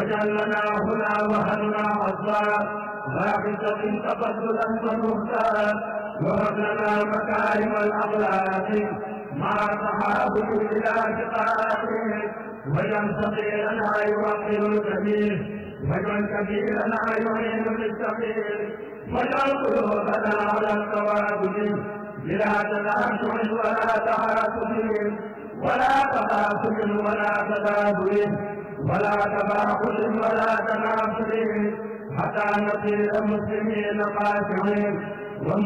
واجعل لنا هنا وهنا حظا باقصة تفضلا ونهتا وهب لنا مكارم الأخلاق مع تحابب إلى شقاق واجعل صغيرنا يوقر الكبير واجعل كبيرنا يعين للصغير واجعل قلوبنا على التوابد بلا تنازع ولا تعاطف ولا تخاصم ولا تدابر ولا تباغض ولا تنافر حتى نصير مسلمين خاشعين